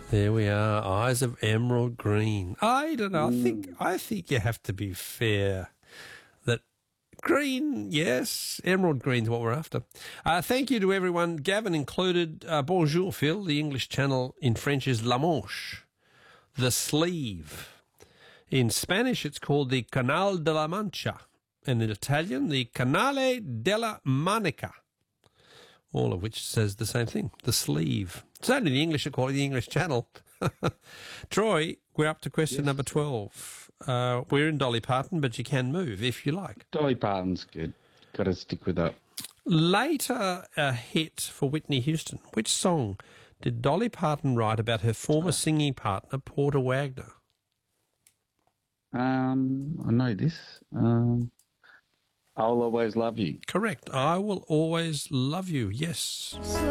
There we are, Eyes of Emerald Green. I don't know, I think you have to be fair that green, yes, emerald green's what we're after. Thank you to everyone, Gavin included. Bonjour, Phil. The English channel in French is La Manche, the sleeve. In Spanish, it's called the Canal de la Mancha. And in Italian, the Canale della Manica. All of which says the same thing, the sleeve. It's only the English that call it the English Channel. Troy, we're up to question number 12. We're in Dolly Parton, but you can move if you like. Dolly Parton's good. Got to stick with that. Later a hit for Whitney Houston. Which song did Dolly Parton write about her former singing partner, Porter Wagner? I know this. I'll Always Love You. Correct. I Will Always Love You, yes.